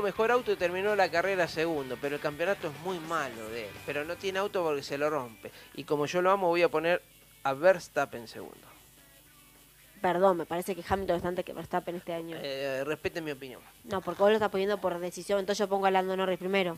mejor auto y terminó la carrera segundo, pero el campeonato es muy malo de él. Pero no tiene auto porque se lo rompe. Y como yo lo amo, voy a poner a Verstappen segundo. Perdón, me parece que Hamilton está antes que Verstappen este año. Respeten mi opinión. No, porque vos lo estás poniendo por decisión, entonces yo pongo a Lando Norris primero.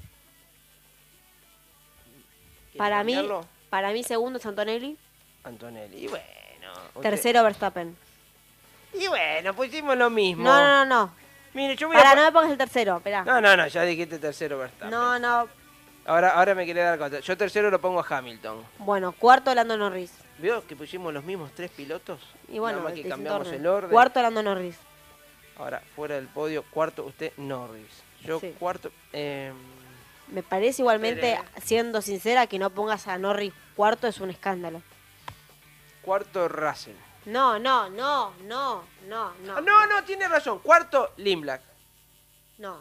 Para mí segundo es Antonelli. Antonelli. Y bueno. Tercero Verstappen. Y bueno, pues hicimos lo mismo. No. Mire, yo voy Pará, no me pongas el tercero, esperá. No, ya dijiste tercero Verstappen. No. Ahora me quería dar cuenta. Yo tercero lo pongo a Hamilton. Bueno, cuarto Lando Norris. ¿Vio que pusimos los mismos 3 pilotos? Y bueno, nada más que distinto cambiamos orden. el orden. Cuarto Lando Norris. Ahora, fuera del podio, cuarto usted Norris. Yo Sí. cuarto... Me parece igualmente, siendo sincera, que no pongas a Norris cuarto es un escándalo. Cuarto Russell. No. No, tiene razón. Cuarto Limblak. No.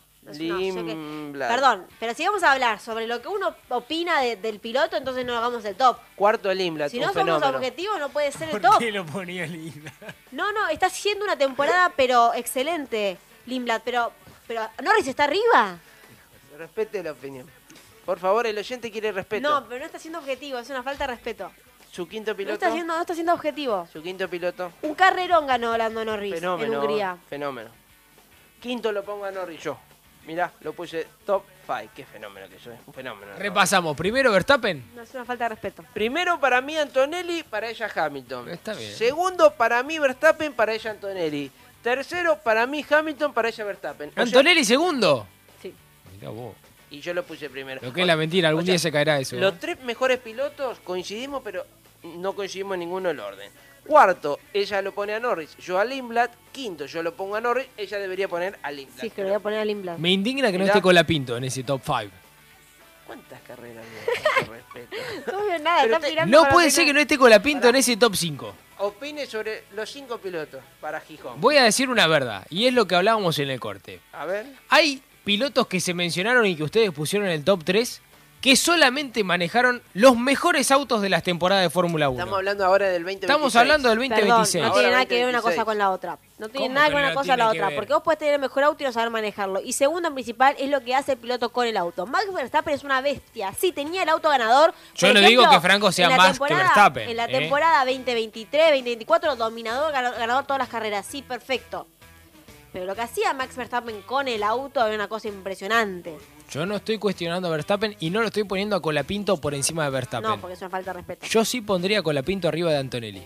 Limblak. Perdón, pero si vamos a hablar sobre lo que uno opina del piloto, entonces no hagamos el top. Cuarto Limblak, Si un no somos fenómeno. objetivos, no puede ser el ¿Por top. qué lo ponía linda? No, está haciendo una temporada, pero excelente, Limblad, pero Norris está arriba. Respete la opinión. Por favor, el oyente quiere respeto. No, pero no está siendo objetivo, es una falta de respeto. Su quinto No piloto. está siendo objetivo. Su quinto piloto. Un carrerón ganó Lando Norris en Hungría. Fenómeno. Quinto lo pongo a Norris yo. Mirá, lo puse top 5. Qué fenómeno que soy. Un fenómeno. Repasamos. Primero Verstappen. No, es una falta de respeto. Primero para mí Antonelli, para ella Hamilton. Está bien. Segundo para mí Verstappen, para ella Antonelli. Tercero para mí Hamilton, para ella Verstappen. O sea, Antonelli segundo. Sí. Mirá vos. y yo lo puse primero. Lo que es la mentira, algún O sea, día se caerá eso. Los 3 mejores pilotos coincidimos, pero no coincidimos en ninguno el orden. Cuarto, ella lo pone a Norris, yo a Lindblad. Quinto, yo lo pongo a Norris, ella debería poner a Lindblad. Sí, que lo voy a poner a Limblad. Me indigna que no Mirá. esté Colapinto en ese top 5. ¿Cuántas carreras de respeto? No veo nada, Pero está mirando No para puede opinar. ser que no esté Colapinto Pará. en ese top 5. Opine sobre los 5 pilotos para Gijón. Voy a decir una verdad, y es lo que hablábamos en el corte. A ver. Hay pilotos que se mencionaron y que ustedes pusieron en el top 3 que solamente manejaron los mejores autos de las temporadas de Fórmula 1. Estamos hablando ahora del 2026. Estamos hablando del Perdón, 2026. no Ahora tiene nada que ver una 2026. cosa con la otra. No tiene ¿Cómo nada que que ver no una cosa tiene con la que otra. ver? Porque vos podés tener el mejor auto y no saber manejarlo. Y segundo, en principal, es lo que hace el piloto con el auto. Max Verstappen es una bestia. Sí, tenía el auto ganador. Yo Por no ejemplo, digo que Franco sea en la más que temporada- Verstappen, En la ¿eh? temporada 2023, 2024, dominador, ganador todas las carreras. Sí, perfecto. Pero lo que hacía Max Verstappen con el auto era una cosa impresionante. Yo no estoy cuestionando a Verstappen y no lo estoy poniendo a Colapinto por encima de Verstappen. No, porque es una falta de respeto. Yo sí pondría a Colapinto arriba de Antonelli.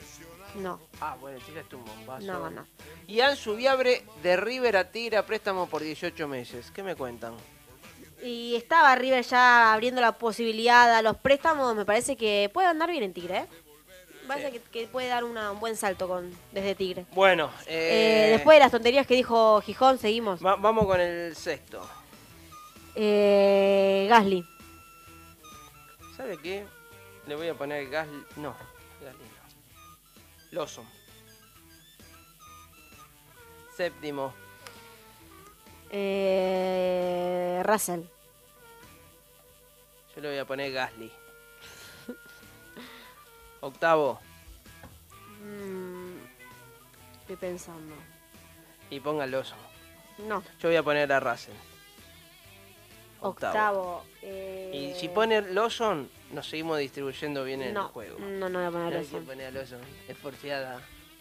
No, Ah, bueno, tiraste un bombazo. no. Y Ansu Viabre de River a Tigre a préstamo por 18 meses. ¿Qué me cuentan? Y estaba River ya abriendo la posibilidad a los préstamos. Me parece que puede andar bien en Tigre, ¿eh? Me parece que puede dar un buen salto desde Tigre. Bueno, Después de las tonterías que dijo Gijón, seguimos. vamos con el sexto. Gasly. ¿Sabe qué? Le voy a poner Gasly. No, Gasly no. Lawson. Séptimo. Russell. Yo le voy a poner Gasly. Octavo. Estoy pensando. Y ponga Lawson. No. Yo voy a poner a Russell. Octavo. Y si pone Lawson, nos seguimos distribuyendo bien en el juego. No voy a poner No hay eso. que poner a Lawson. Es porfiada.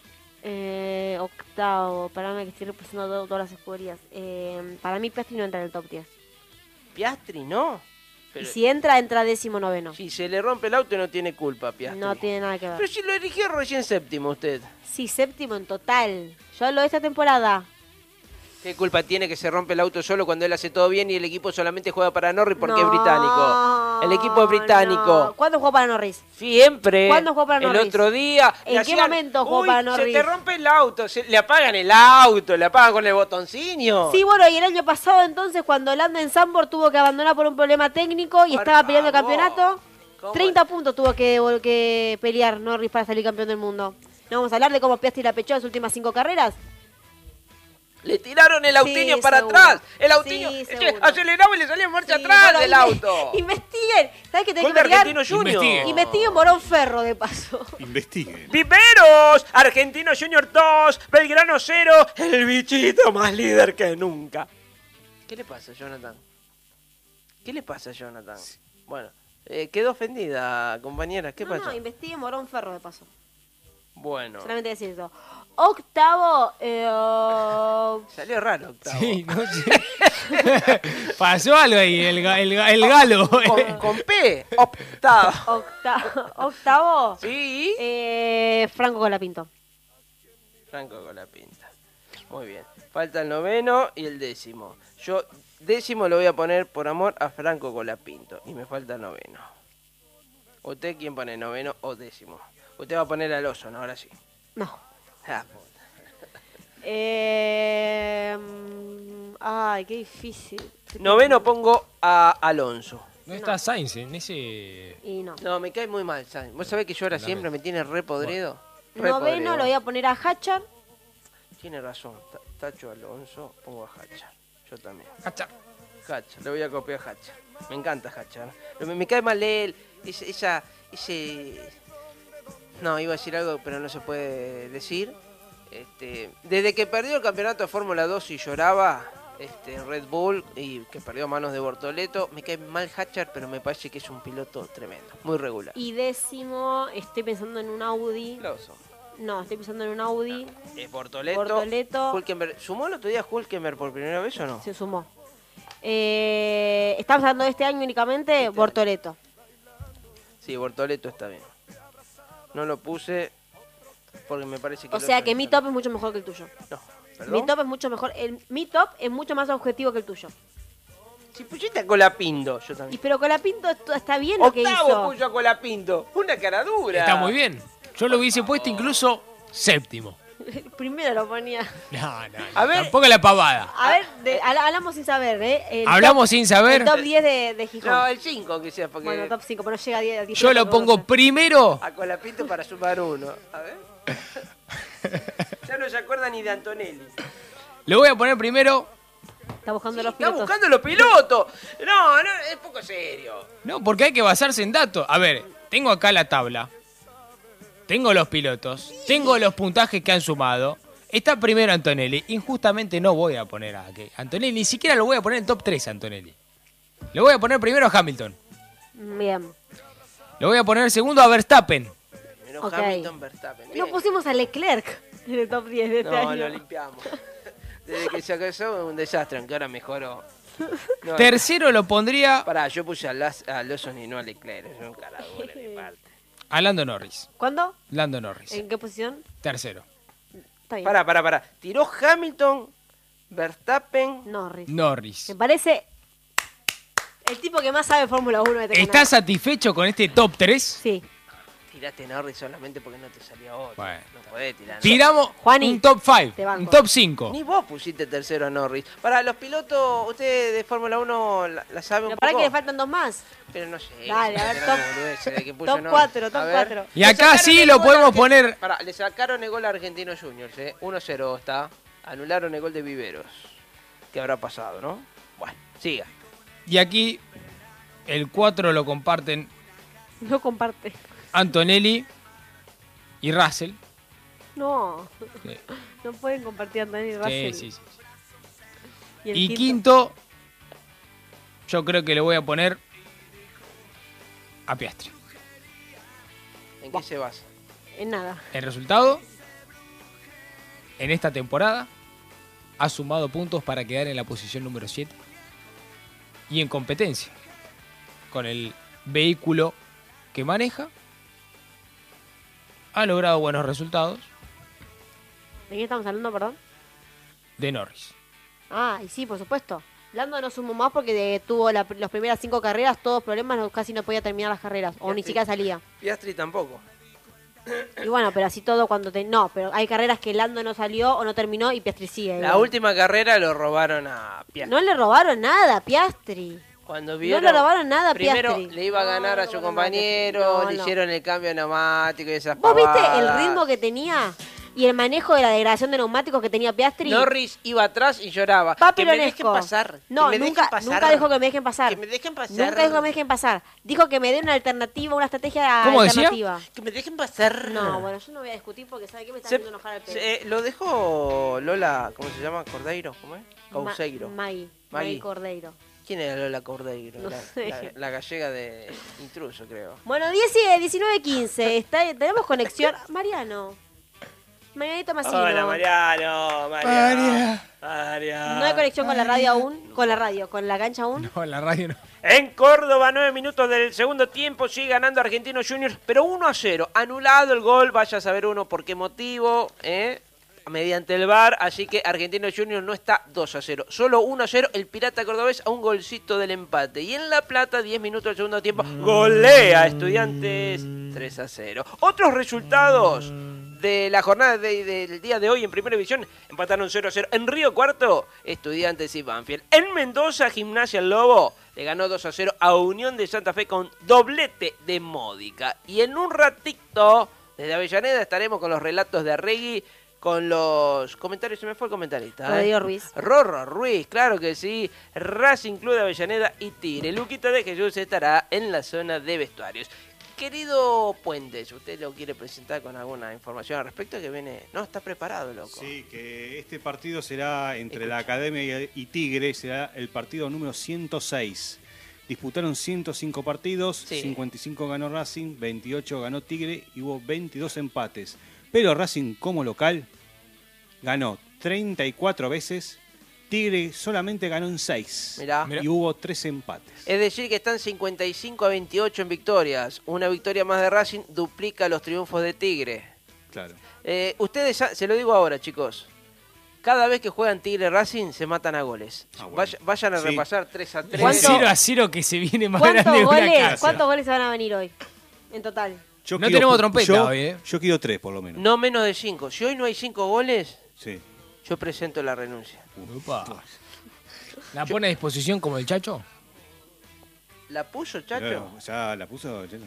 Octavo. Para mí que estoy repasando todas las escuderías. Para mí Piastri no entra en el top 10. Piastri, ¿no? Y si entra 19º. Si se le rompe el auto no tiene culpa, Piastri. No tiene nada que ver. Pero si lo eligió recién séptimo usted. Sí, séptimo en total. Yo hablo de esta temporada. ¿Qué culpa tiene que se rompe el auto solo cuando él hace todo bien y el equipo solamente juega para Norris porque es No, británico? El equipo es británico. no. ¿Cuándo jugó para Norris? Siempre. ¿Cuándo jugó para Norris? El otro día. ¿En le qué momento jugó "Uy, para Se Norris?" te rompe el auto. Le apagan el auto. Le apagan con el botoncino. Sí, bueno, y el año pasado entonces cuando Lando Sambor tuvo que abandonar por un problema técnico y Por estaba peleando el favor. campeonato, ¿Cómo? 30 puntos tuvo que pelear Norris para salir campeón del mundo. ¿No vamos a hablar de cómo Piastri la pechó en sus últimas 5 carreras? Le tiraron el autiño Sí, para seguro. atrás. El autiño Sí, che, seguro. aceleraba y le salía en marcha Sí, atrás bueno, del auto. Investiguen. ¿Sabes qué tenés Gol que de pelear? Argentino Junior. Investiguen. Investiguen Morón Ferro, de paso. Investiguen. Viveros, Argentino Junior 2, Belgrano 0, el bichito más líder que nunca. ¿Qué le pasa, Jonathan? ¿Qué le pasa, Jonathan? Bueno, quedó ofendida, compañera. ¿Qué pasó? No, investigue Morón Ferro de paso. Bueno, Solamente decir eso. Octavo, salió raro, octavo. Sí, no sé. Pasó algo ahí, el galo. Con P, octavo. octavo, Sí. Franco Colapinto. Franco con la pinta. Muy bien. Falta el noveno y el décimo. Yo décimo lo voy a poner por amor a Franco Colapinto. Y me falta el noveno. ¿Usted quién pone, noveno o décimo? Usted va a poner al oso, ¿no? Ahora sí. No. Ah, puta. Ay, qué difícil. Noveno pongo a Alonso. No está Sainz en ese... Y no. No, me cae muy mal, ¿sabes? ¿Vos sabés que yo ahora siempre me tiene re podrido? Re Noveno podrido. lo voy a poner a Hachar. Tiene razón. Tacho Alonso, pongo a Hachar. Yo también. Hacha. Hachar, le voy a copiar a Hachar. Me encanta Hachar. Pero me cae mal él, ese... No, iba a decir algo, pero no se puede decir. Desde que perdió el campeonato de Fórmula 2 y lloraba en Red Bull y que perdió a manos de Bortoleto, me cae mal Hachar, pero me parece que es un piloto tremendo, muy regular. Y décimo, estoy pensando en un Audi. Aplauso. No, estoy pensando en un Audi. Es Bortoleto. Bortoleto. Hülkenberg. ¿Sumó el otro día Hülkenberg por primera vez o no? Se sumó. Estamos hablando de este año únicamente, Bortoleto. Sí, Bortoleto está bien. No lo puse porque me parece que... O sea que mi top es mucho mejor que el tuyo. No, ¿perdón? Mi top es mucho mejor. Mi top es mucho más objetivo que el tuyo. Si pusiste a Colapinto, yo Y también. pero Colapinto está bien lo que Octavo hizo. puso a Colapinto. Una cara dura. Está muy bien. Yo lo hubiese puesto incluso séptimo. Primero lo ponía. No, A ver. tampoco la pavada. A ver, hablamos sin saber, ¿eh? Hablamos sin saber. El top 10 de Gijón. No, el 5 que sea, porque... Bueno, top 5, pero no llega a 10. Yo lo pongo primero. A Colapinto para sumar uno. A ver. Ya no se acuerda ni de Antonelli. Lo voy a poner primero. Está buscando Sí, los está pilotos. buscando los pilotos. No, es poco serio. No, porque hay que basarse en datos. A ver, tengo acá la tabla. Tengo los pilotos. Tengo los puntajes que han sumado. Está primero Antonelli. Injustamente no voy a poner a Antonelli. Ni siquiera lo voy a poner en top 3 Antonelli. Lo voy a poner primero a Hamilton. Bien. Lo voy a poner segundo a Verstappen. Menos Ok. Hamilton, Verstappen. No Bien. pusimos a Leclerc en el top 10 de este No, año. lo limpiamos. Desde que se casó un desastre, aunque ahora mejoró. No, Tercero lo pondría pará, yo puse a Lawson y no a Leclerc. Es un caradura de mi parte. a Lando Norris. ¿Cuándo? Lando Norris. ¿En qué posición? Tercero. Está bien. Pará. Tiró Hamilton, Verstappen. Norris. Norris. Me parece el tipo que más sabe de Fórmula 1 de este ¿Estás canal. satisfecho con este top 3? Sí. Tiraste Norris solamente porque no te salía otro. Bueno. No podés tirar. Tiramos Juani, un top 5, te banco. un top 5. Ni vos pusiste tercero a Norris. Para los pilotos, ustedes de Fórmula 1 la saben un Pero para poco. que le faltan dos más. Pero no sé. Dale, a ver, era top- una boludez de que puso top Norris. 4, A top ver. 4. Y acá sí lo podemos poner. Pará, le sacaron el gol a Argentinos Juniors, 1-0 está. Anularon el gol de Viveros. ¿Qué habrá pasado, no? Bueno, siga. Y aquí el 4 lo comparten No comparte. Antonelli y Russell. No. Sí. No pueden compartir a Antonio y Russell. Sí. el Y quinto, yo creo que le voy a poner a Piastri. ¿En qué se basa? En nada. El resultado, en esta temporada, ha sumado puntos para quedar en la posición número 7. Y en competencia, con el vehículo que maneja, ha logrado buenos resultados ¿De qué estamos hablando, perdón? de Norris. Ah, y sí, por supuesto. Lando no sumó más porque tuvo las primeras 5 carreras, todos problemas, casi no podía terminar las carreras. O ni Sí. siquiera salía. Piastri tampoco. Y bueno, pero así todo cuando No, pero hay carreras que Lando no salió o no terminó y Piastri sigue. La igual. última carrera lo robaron a Piastri. No le robaron nada a Piastri. Cuando vieron, No le robaron nada a primero Piastri. le iba a No, ganar no a su robaron nada a Piastri. compañero, No, le no. hicieron el cambio de neumático y esas ¿Vos viste el pavadas. ritmo que tenía y el manejo de la degradación de neumáticos que tenía Piastri? Norris iba atrás y lloraba. Papi que me Lonesco. dejen pasar. No, que me nunca, dejen pasar. nunca dijo que me dejen pasar. Que me dejen pasar. Nunca dijo que me dejen pasar. Dijo que me den una alternativa, una estrategia ¿Cómo decía? alternativa. Que me dejen pasar. No, bueno, yo no voy a discutir porque sabe que me está Se- haciendo enojar al pedo. lo dejó Lola, ¿cómo se llama? Cordeiro, ¿cómo es? Ma- Couseiro. Maggie. Maggie Cordeiro. ¿Quién era Lola Cordeiro? No la, sé. la gallega de Intruso, creo. Bueno, 19:15. Tenemos conexión. Marianito Massino. Hola, Mariano. Mariano. No hay conexión con la radio aún. Con la cancha aún. No, la radio no. En Córdoba, 9 minutos del segundo tiempo, sigue ganando Argentinos Juniors, pero 1-0. Anulado el gol, vaya a saber uno por qué motivo, mediante el VAR, así que Argentinos Juniors no está 2-0. Solo 1-0, el Pirata Cordobés a un golcito del empate. Y en La Plata, 10 minutos del segundo tiempo, golea a Estudiantes 3-0. Otros resultados de la jornada del día de hoy en Primera División, empataron 0-0 en Río Cuarto, Estudiantes y Banfield. En Mendoza, Gimnasia El Lobo le ganó 2-0 a Unión de Santa Fe con doblete de Módica. Y en un ratito, desde Avellaneda, estaremos con los relatos de Arregui, con los comentarios, se me fue el comentarista. Rodrigo Ruiz. Rorro Ruiz, claro que sí. Racing Club de Avellaneda y Tigre. Luquita de Jesús estará en la zona de vestuarios. Querido Puentes, ¿usted lo quiere presentar con alguna información al respecto? Que viene, no, está preparado, loco. Sí, que este partido será entre la Academia y Tigre, será el partido número 106. Disputaron 105 partidos, Sí. 55 ganó Racing, 28 ganó Tigre y hubo 22 empates. Pero Racing como local ganó 34 veces, Tigre solamente ganó en 6. Mirá. Y hubo 3 empates. Es decir, que están 55-28 en victorias. Una victoria más de Racing duplica los triunfos de Tigre. Claro. Ustedes, se lo digo ahora, chicos. Cada vez que juegan Tigre Racing se matan a goles. Bueno. Vayan a Sí. repasar 3-3. ¿Cuánto? 0-0 que se viene más grande de una casa. ¿Cuántos goles se van a venir hoy? En total. Yo No tenemos trompeta hoy, ¿eh? Yo quiero 3 por lo menos. No menos de 5. Si hoy no hay 5 goles, Sí. yo presento la renuncia. Upa. ¿La pone a disposición como el Chacho? ¿La puso, Chacho? Claro, ya la puso. Ya no.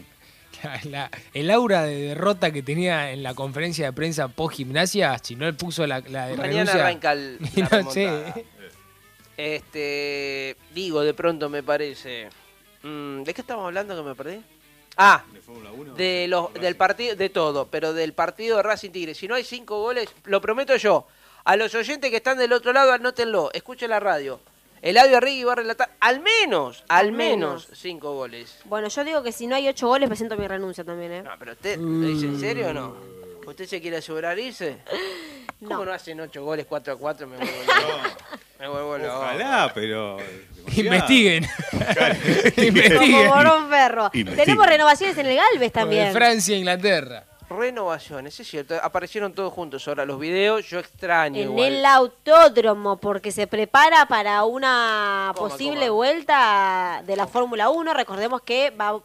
El aura de derrota que tenía en la conferencia de prensa post gimnasia, si no él puso la de Mañana renuncia. arranca Y la no sé. remontada. Digo, de pronto me parece. ¿De qué estamos hablando que me perdí? Ah, ¿De Fórmula 1? del partido, de todo, pero del partido de Racing Tigre. Si no hay 5 goles, lo prometo yo. A los oyentes que están del otro lado, anótenlo, escuchen la radio. Eladio Arregui va a relatar al menos 5 goles. Bueno, yo digo que si no hay 8 goles, presento mi renuncia también, ¿eh? No, pero usted, ¿lo dice en serio o no? ¿Usted se quiere asegurar irse? ¿Cómo no hacen 8 goles 4-4? Me vuelvo loco. Me vuelvo loco. Ojalá, pero... Investiguen. Como Investiguen. morón perro. Investiguen. Tenemos renovaciones en el Galvez De también. Francia e Inglaterra. Renovaciones, es cierto. Aparecieron todos juntos ahora los videos. Yo extraño En igual. el autódromo, porque se prepara para una Coma, posible coma. vuelta de la Fórmula 1. Recordemos que va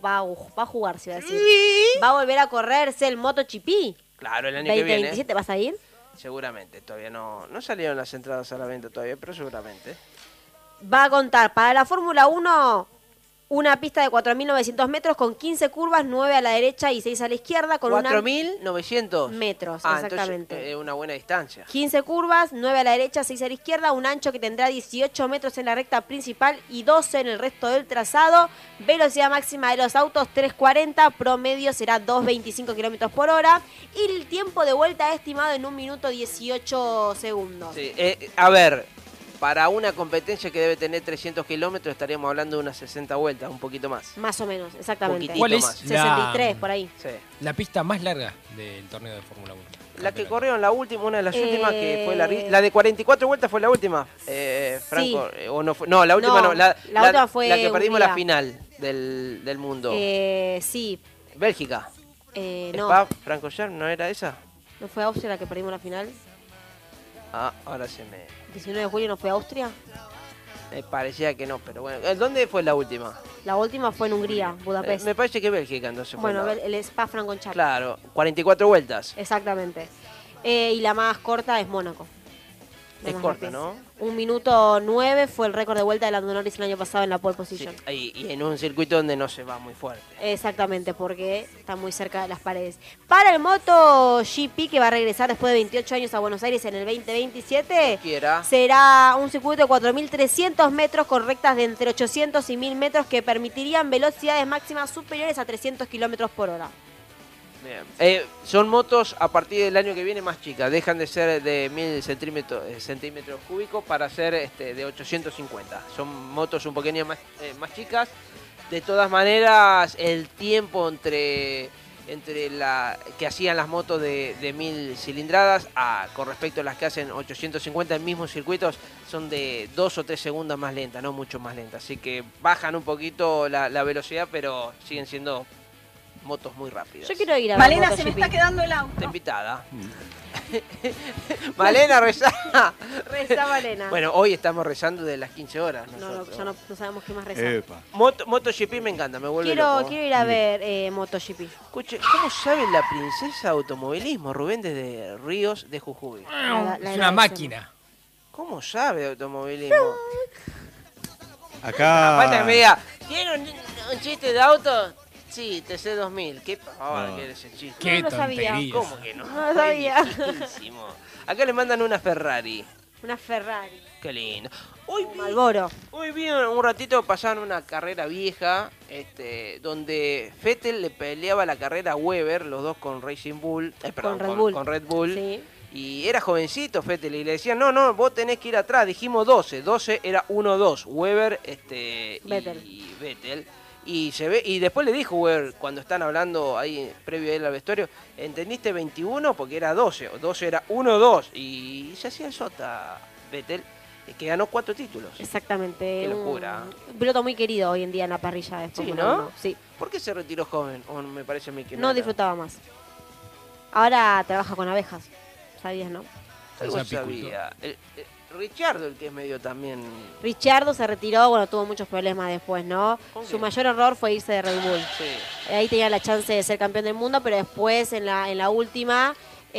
a jugarse, iba a decir. Va a volver a correrse el MotoGP Claro, el año que viene. 2027. ¿Vas a ir? Seguramente. Todavía no salieron las entradas a la venta todavía, pero seguramente. Va a contar para la Fórmula 1 una pista de 4.900 metros con 15 curvas, 9 a la derecha y 6 a la izquierda, con una 4.900 metros, Ah, exactamente. entonces una buena distancia. 15 curvas, 9 a la derecha, 6 a la izquierda, un ancho que tendrá 18 metros en la recta principal y 12 en el resto del trazado. Velocidad máxima de los autos 340, promedio será 2.25 kilómetros por hora y el tiempo de vuelta estimado en 1 minuto 18 segundos. Sí, a ver, para una competencia que debe tener 300 kilómetros estaríamos hablando de unas 60 vueltas, un poquito más. Más o menos, exactamente. Poquitito ¿Cuál es más. 63 por ahí. Sí. la pista más larga del torneo de Fórmula 1? La que corrieron la última, una de las últimas que fue la de 44 vueltas fue la última. Franco, o no fue, no, la última no, la última fue la que perdimos Hungría. la final del mundo. Sí, Bélgica. no, Spa, Franco Scherm, ¿no era esa? ¿no fue Austria la que perdimos la final? Ah, ahora se me 19 de julio no fue Austria. parecía que no, pero bueno. ¿Dónde fue la última? La última fue en Hungría, Budapest. Me parece que Bélgica entonces fue. Bueno, la- el Spa-Francorchamps. Claro, 44 vueltas. Exactamente. Y la más corta es Mónaco. La Es más corta, rápida. ¿no? 1 minuto 9 fue el récord de vuelta de Lando Norris el año pasado en la pole Sí, position. y en un circuito donde no se va muy fuerte. Exactamente, porque está muy cerca de las paredes. Para el MotoGP, que va a regresar después de 28 años a Buenos Aires en el 2027, Quiera. será un circuito de 4.300 metros con rectas de entre 800 y 1.000 metros que permitirían velocidades máximas superiores a 300 kilómetros por hora. Bien. Son motos a partir del año que viene más chicas, dejan de ser de 1000 centímetros cúbicos para ser de 850. Son motos un poquito más chicas. De todas maneras, el tiempo entre la que hacían las motos de 1000 cilindradas con respecto a las que hacen 850 en mismos circuitos son de 2 o 3 segundos más lentas, no mucho más lentas. Así que bajan un poquito la velocidad, pero siguen siendo motos muy rápidas. Yo quiero ir a ver Malena, se me MotoGP. está quedando el auto. Está invitada. Malena, rezá. Reza, Malena. Bueno, hoy estamos rezando de las 15 horas. no, nosotros. ya no sabemos qué más rezar. Epa. MotoGP me encanta, me vuelve loco. Quiero ir a ver MotoGP. Escuche, ¿cómo sabe la princesa de automovilismo, Rubén, desde Ríos de Jujuy? La Es una agradecemos. máquina. ¿Cómo sabe de automovilismo? Acá. Falta que me diga, ¿tiene un chiste de auto? Sí, TC2000. ¿Qué pavada No. que era ese chiste? Qué lo sabía. tontería. ¿Cómo que no? No lo sabía. Buenísimo. Acá le mandan una Ferrari. Una Ferrari. Qué lindo. Hoy Un vi, Malboro. hoy vi un ratito pasaban una carrera vieja, donde Vettel le peleaba la carrera a Weber, los dos con Racing Bull, perdón, Red Bull. con Red Bull. Sí. Y era jovencito Vettel y le decían, no, vos tenés que ir atrás. Dijimos 12 era 1-2, Weber Vettel. y Vettel. Y se ve, y después le dijo Weber, cuando están hablando ahí previo a ir al vestuario, ¿entendiste 21? Porque era 12 era 1-2. Y se hacía el sota Vettel, que ganó 4 títulos. Exactamente. Qué locura. Un piloto muy querido hoy en día en la parrilla de Sí, Fórmula ¿no? 1. Sí. ¿Por qué se retiró joven? O me parece a mí que No era. disfrutaba más. Ahora trabaja con abejas. ¿Sabías, no? Algo Es apicultor. sabía. Richardo, el que es medio también... Richardo se retiró, bueno, tuvo muchos problemas después, ¿no? ¿Con Su quién? mayor error fue irse de Red Bull. Sí. Ahí tenía la chance de ser campeón del mundo, pero después en la última...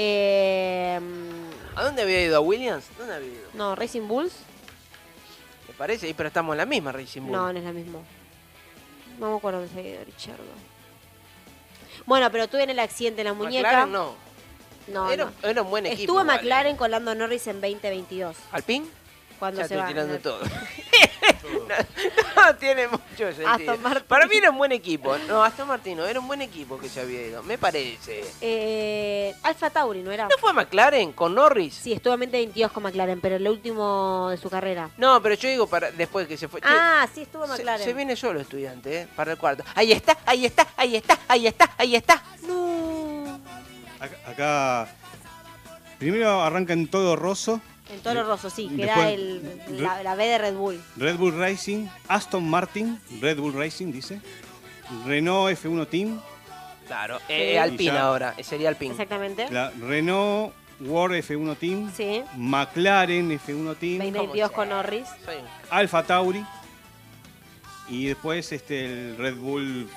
¿A dónde había ido? ¿A Williams? ¿Dónde había ido? no, Racing Bulls. ¿Me parece? Pero estamos en la misma Racing Bull. No, no es la misma. No me acuerdo dónde se había ido Richardo. Bueno, pero tuve en el accidente en la muñeca. McLaren no. No, Era, no. era un buen equipo. Estuvo igual, McLaren con Lando Norris en 2022. ¿Alpine? Cuando Ya se estoy va. tirando No. todo. no tiene mucho sentido. Aston Martin. Para mí era un buen equipo. No, Aston Martin no, era un buen equipo que se había ido. Me parece. Alfa Tauri, ¿no era? ¿No fue McLaren con Norris? Sí, estuvo en 2022 con McLaren, pero el último de su carrera. No, pero yo digo para después que se fue. Ah, sí, estuvo en Se- McLaren. Se viene solo estudiante, para el cuarto. Ahí está, ahí está, ahí está, ahí está, ahí está. No. Acá. Primero arranca en todo Rosso, En Toro Rosso, sí, que Después- era la B de Red Bull. Red Bull Racing, Aston Martin, Red Bull Racing dice, Renault F1 Team, Claro, Sí. Alpine Y ya- ahora, sería Alpine. Exactamente. la Renault World F1 Team, Sí. McLaren F1 Team, 2022 ¿Cómo con se- Norris. Soy- Alfa Tauri y después el Red Bull,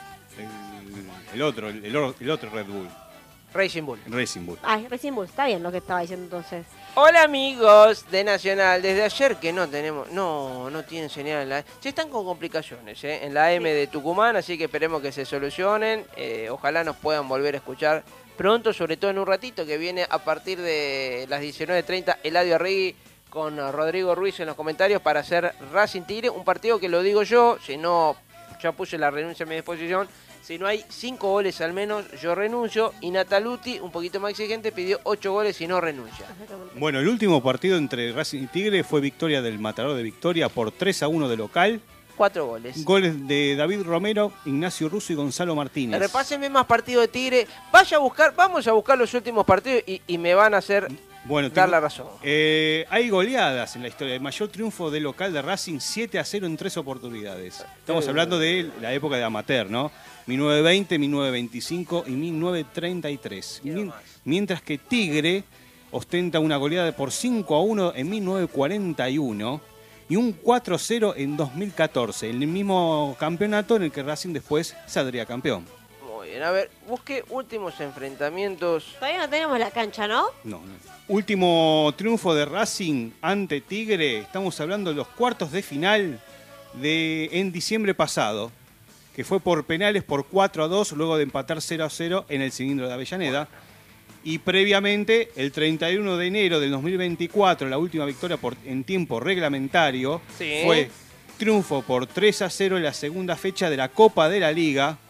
el otro Red Bull, Racing Bull. Racing Bull. Ah, Racing Bull, está bien lo que estaba diciendo entonces. Hola amigos de Nacional, desde ayer que no tenemos, no tienen señal en la... Se están con complicaciones en la M de Tucumán, así que esperemos que se solucionen, ojalá nos puedan volver a escuchar pronto, sobre todo en un ratito que viene a partir de las 19:30 Eladio Arregui con Rodrigo Ruiz en los comentarios para hacer Racing Tigre, un partido que lo digo yo, si no, ya puse la renuncia a mi disposición. Si no hay 5 goles al menos, yo renuncio. Y Nataluti, un poquito más exigente, pidió 8 goles y no renuncia. Exactamente. Bueno, el último partido entre Racing y Tigre fue victoria del Matador de Victoria por 3-1 de local. 4 goles. Goles de David Romero, Ignacio Russo y Gonzalo Martínez. Repásenme más partidos de Tigre. Vamos a buscar los últimos partidos y me van a hacer Bueno, dar la razón. hay goleadas en la historia. El mayor triunfo del local de Racing, 7-0 en 3 oportunidades. Estamos hablando de la época de amateur, ¿no? 1920, 1925 y 1933. Mientras que Tigre ostenta una goleada por 5-1 en 1941 y un 4-0 en 2014. El mismo campeonato en el que Racing después saldría campeón. Muy bien, a ver, busque últimos enfrentamientos. Todavía no tenemos la cancha, ¿no? No. Último triunfo de Racing ante Tigre. Estamos hablando de los cuartos de final en diciembre pasado, que fue por penales por 4-2, luego de empatar 0-0 en el cilindro de Avellaneda. Y previamente, el 31 de enero del 2024, la última victoria en tiempo reglamentario, Sí. fue triunfo por 3-0 en la segunda fecha de la Copa de la Liga,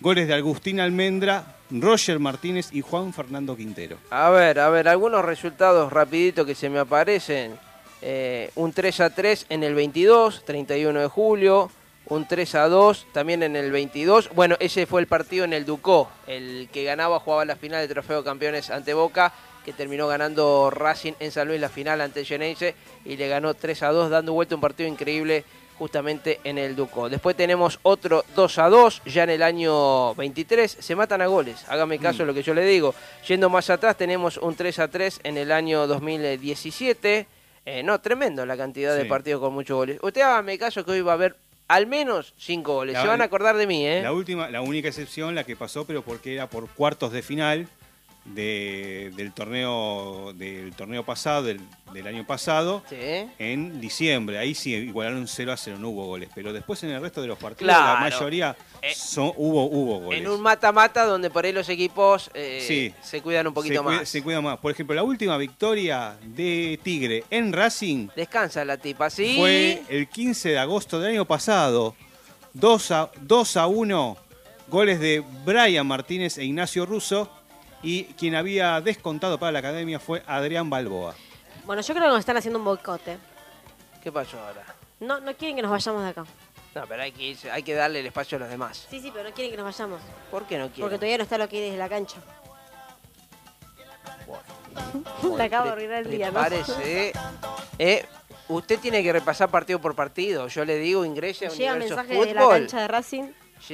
Goles de Agustín Almendra, Roger Martínez y Juan Fernando Quintero. A ver, algunos resultados rapiditos que se me aparecen. Un 3-3 en el 22, 31 de julio. Un 3-2 también en el 22. Bueno, ese fue el partido en el Ducó. El que ganaba jugaba la final del Trofeo de Campeones ante Boca, que terminó ganando Racing en San Luis la final ante Geneise y le ganó 3-2, dando vuelta un partido increíble justamente en el Ducó. Después tenemos otro 2-2, ya en el año 23, se matan a goles, hágame caso de lo que yo le digo. Yendo más atrás tenemos un 3-3 en el año 2017, tremendo la cantidad de partidos con muchos goles. Usted hágame caso que hoy va a haber al menos 5 goles, se van a acordar de mí, ¿eh? La única excepción, la que pasó, pero porque era por cuartos de final del torneo pasado, del año pasado, Sí. en diciembre. Ahí sí igualaron 0-0, no hubo goles. Pero después en el resto de los partidos, Claro. la mayoría hubo goles. En un mata-mata donde por ahí los equipos se cuidan un poquito más. Se cuidan más. Por ejemplo, la última victoria de Tigre en Racing Descansa la tipa, ¿sí? fue el 15 de agosto del año pasado. 2-1, goles de Brian Martínez e Ignacio Russo. Y quien había descontado para la academia fue Adrián Balboa. Bueno, yo creo que nos están haciendo un boicote. ¿Qué pasó ahora? No quieren que nos vayamos de acá. No, pero hay que darle el espacio a los demás. Sí, pero no quieren que nos vayamos. ¿Por qué no quieren? Porque todavía no está lo que hay desde la cancha. Te acabo de arruinar el día, ¿no? Parece. Usted tiene que repasar partido por partido. Yo le digo, ingrese a Llega Universo mensaje Fútbol. de la cancha de Racing.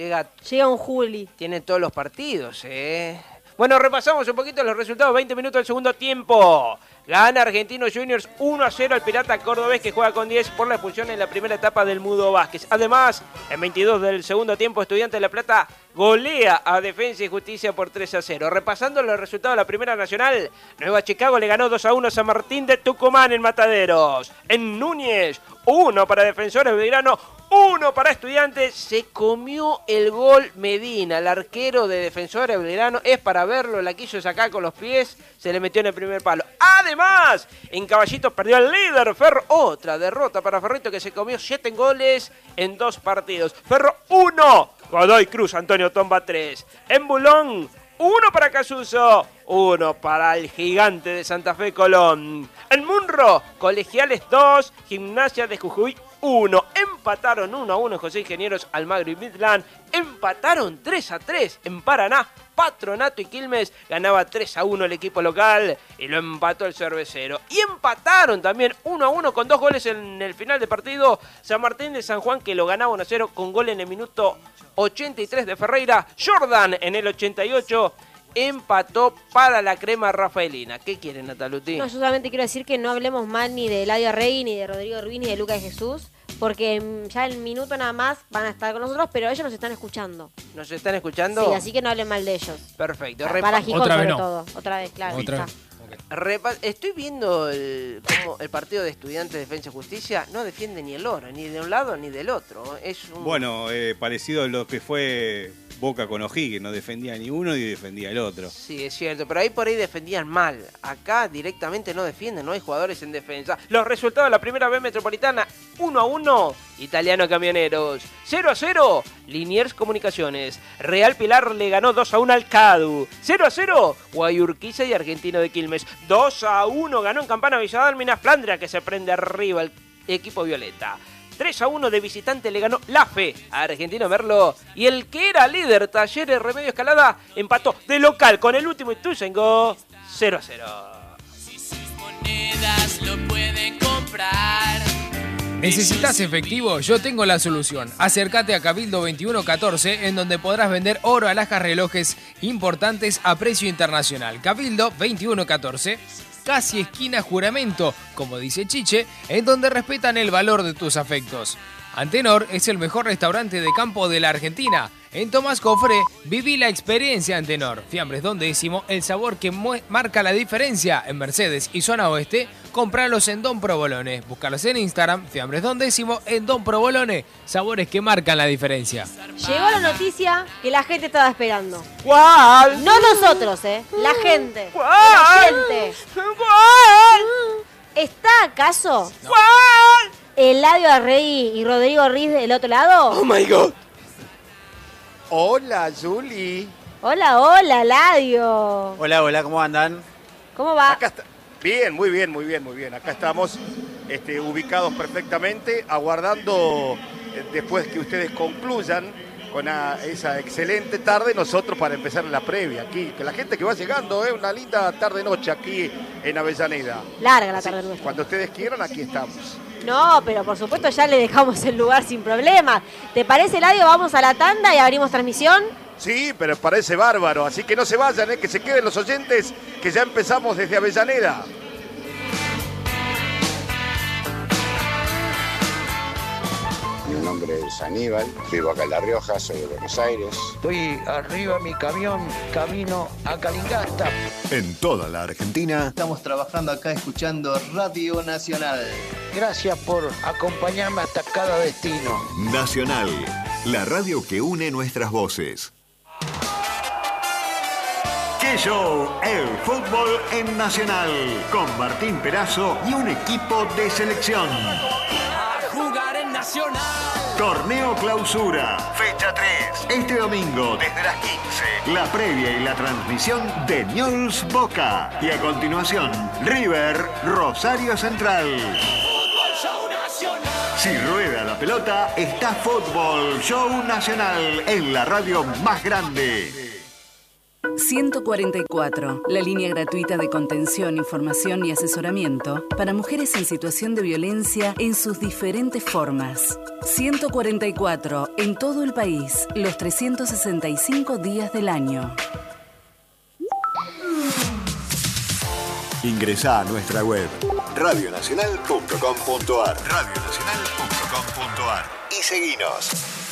Llega un Juli. Tiene todos los partidos, Bueno, repasamos un poquito los resultados. 20 minutos del segundo tiempo. Gana Argentinos Juniors 1-0 al Pirata Cordobés, que juega con 10 por la expulsión en la primera etapa del Mudo Vázquez. Además, en 22 del segundo tiempo, Estudiantes de La Plata golea a Defensa y Justicia por 3-0. Repasando los resultados de la Primera Nacional, Nueva Chicago le ganó 2-1 a San Martín de Tucumán en Mataderos. En Núñez, 1 para Defensores Belgrano, 1 para Estudiantes. Se comió el gol Medina, el arquero de Defensores Belgrano. Es para verlo, la quiso sacar con los pies, se le metió en el primer palo. Además, en Caballitos perdió el líder Ferro. Otra derrota para Ferrito, que se comió 7 goles en 2 partidos. Ferro 1, Godoy Cruz, Antonio Tomba 3. En Bulón, 1 para Casuso, 1 para el Gigante de Santa Fe Colón. En Munro, Colegiales 2, Gimnasia de Jujuy 1. Empataron 1-1 José Ingenieros, Almagro y Midland. Empataron 3-3 en Paraná. Patronato y Quilmes ganaba 3-1 el equipo local y lo empató el Cervecero. Y empataron también 1-1 con 2 goles en el final de partido San Martín de San Juan, que lo ganaba 1-0 con gol en el minuto 83 de Ferreira. Jordan en el 88 empató para la crema rafaelina. ¿Qué quieren, Nataluti? No, yo solamente quiero decir que no hablemos mal ni de Eladio Rey, ni de Rodrigo Ruiz, ni de Lucas de Jesús, porque ya el minuto nada más van a estar con nosotros, pero ellos nos están escuchando. ¿Nos están escuchando? Sí, así que no hablen mal de ellos. Perfecto. Para Gijón Otra vez sobre no. todo. Otra vez, claro. Otra está. vez. Estoy viendo el partido de Estudiantes de Defensa y Justicia. No defiende ni el oro, ni de un lado ni del otro. Es un... Bueno, parecido a lo que fue Boca con O'Higgins, no defendía ni uno ni defendía el otro. Sí, es cierto, pero ahí por ahí defendían mal. Acá directamente no defienden, no hay jugadores en defensa. Los resultados de la primera B Metropolitana: 1-1, Italiano Camioneros. 0-0, Liniers Comunicaciones. Real Pilar le ganó 2-1 al CADU. 0-0, Guayurquiza y Argentino de Quilmes. 2-1 ganó en Campana Villadalmina Flandria, que se prende arriba el equipo violeta. 3-1 de visitante le ganó la Fe a Argentino Merlo. Y el que era líder, Talleres Remedio Escalada, empató de local con el último Ituzaingó 0-0. Si sus monedas lo pueden comprar. ¿Necesitas efectivo? Yo tengo la solución. Acércate a Cabildo 2114, en donde podrás vender oro, alhajas, relojes importantes a precio internacional. Cabildo 2114. Casi esquina Juramento, como dice Chiche, en donde respetan el valor de tus afectos. Antenor es el mejor restaurante de campo de la Argentina. En Tomás Cofré, viví la experiencia Antenor. Fiambres Don Décimo, el sabor que marca la diferencia en Mercedes y Zona Oeste. Compralos en Don Provolone. Búscalos en Instagram, Fiambres Don Décimo, en Don Provolone. Sabores que marcan la diferencia. Llegó la noticia que la gente estaba esperando. ¿Cuál? No nosotros, La gente. ¿Cuál? La gente. ¿Cuál? ¿Está acaso ¿Cuál? Eladio Rey y Rodrigo Ruiz del otro lado? Oh my God. Hola, Juli. Hola, hola, Ladio. Hola, hola, ¿cómo andan? ¿Cómo va? Acá está. Bien, muy bien, muy bien, muy bien. Acá estamos ubicados perfectamente, aguardando después que ustedes concluyan con esa excelente tarde, nosotros para empezar la previa aquí. Que la gente que va llegando, una linda tarde-noche aquí en Avellaneda. Larga la Así, tarde nuestra. cuando ustedes quieran, aquí estamos. No, pero por supuesto ya le dejamos el lugar sin problema. ¿Te parece, Ladio? Vamos a la tanda y abrimos transmisión. Sí, pero parece bárbaro, así que no se vayan, que se queden los oyentes, que ya empezamos desde Avellaneda. Mi nombre es Aníbal, vivo acá en La Rioja, soy de Buenos Aires. Estoy arriba de mi camión, camino a Calingasta. En toda la Argentina. Estamos trabajando acá escuchando Radio Nacional. Gracias por acompañarme hasta cada destino. Nacional, la radio que une nuestras voces. ¡Qué show! El fútbol en Nacional, con Martín Perazo y un equipo de selección. A jugar en Nacional. Torneo Clausura, fecha 3. Este domingo, desde las 15. La previa y la transmisión de Newell's Boca. Y a continuación, River Rosario Central. Fútbol Show Nacional. Si rueda la pelota, está Fútbol Show Nacional en la radio más grande. 144, la línea gratuita de contención, información y asesoramiento para mujeres en situación de violencia en sus diferentes formas. 144, en todo el país, los 365 días del año. Ingresá a nuestra web radionacional.com.ar radionacional.com.ar y seguinos.